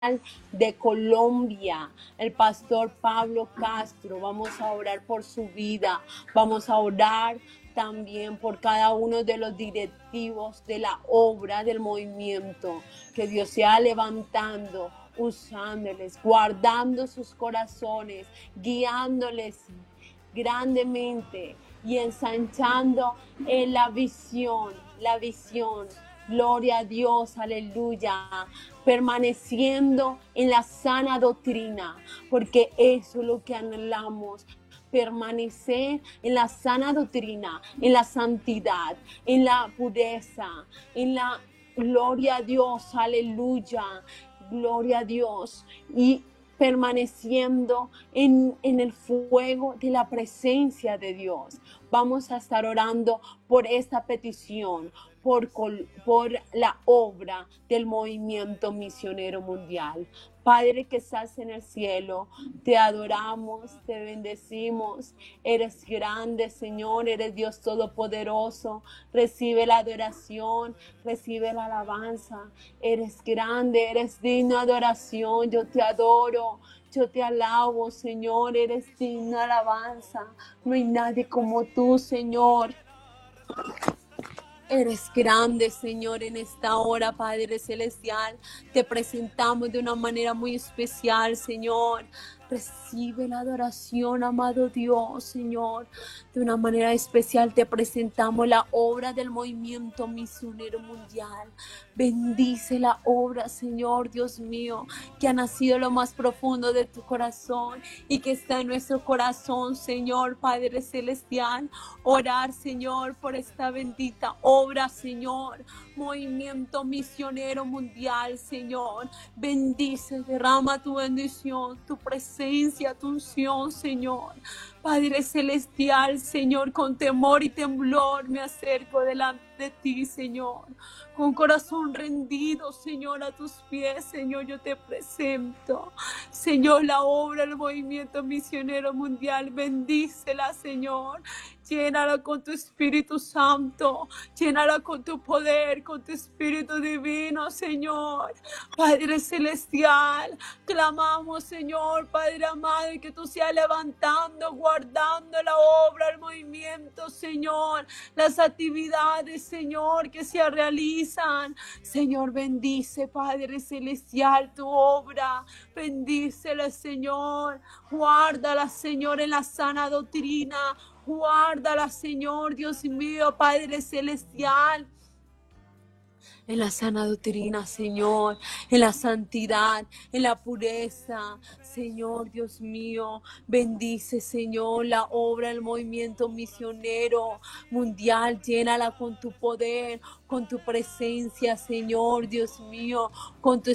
de Colombia, el pastor Pablo Castro. Vamos a orar por su vida, vamos a orar también por cada uno de los directivos de la obra del movimiento, que Dios sea levantando, usándoles, guardando sus corazones, guiándoles grandemente y ensanchando en la visión. Gloria a Dios, aleluya, permaneciendo en la sana doctrina, porque eso es lo que anhelamos, permanecer en la sana doctrina, en la santidad, en la pureza, en la gloria a Dios, aleluya, gloria a Dios, y permaneciendo en el fuego de la presencia de Dios. Vamos a estar orando por esta petición, por la obra del movimiento misionero mundial. Padre que estás en el cielo, te adoramos, te bendecimos. Eres grande, Señor, eres Dios todopoderoso. Recibe la adoración, recibe la alabanza. Eres grande, eres digno de adoración. Yo te adoro, yo te alabo, Señor, eres digno de alabanza. No hay nadie como tú, Señor. Eres grande, Señor, en esta hora, Padre Celestial. Te presentamos de una manera muy especial, Señor. Recibe la adoración, amado Dios, Señor. De una manera especial te presentamos la obra del movimiento misionero mundial. Bendice la obra, Señor, Dios mío, que ha nacido lo más profundo de tu corazón y que está en nuestro corazón, Señor, Padre Celestial. Orar, Señor, por esta bendita obra, Señor. Movimiento misionero mundial, Señor. Bendice, derrama tu bendición, tu presencia, tu unción, Señor. Padre Celestial, Señor, con temor y temblor me acerco delante de ti, Señor. Con corazón rendido, Señor, a tus pies, Señor, yo te presento. Señor, la obra del movimiento misionero mundial, bendícela, Señor. Llénala con tu Espíritu Santo, llénala con tu poder, con tu Espíritu Divino, Señor. Padre Celestial, clamamos, Señor, Padre amado, que tú seas levantando, guardando la obra, el movimiento, Señor, las actividades, Señor, que se realizan. Señor, bendice, Padre Celestial, tu obra, bendícela, Señor, guárdala, Señor, en la sana doctrina. Guárdala, Señor, Dios mío, Padre Celestial, en la sana doctrina, Señor, en la santidad, en la pureza, Señor, Dios mío. Bendice, Señor, la obra del movimiento misionero mundial. Llénala con tu poder, con tu presencia, Señor, Dios mío, con tu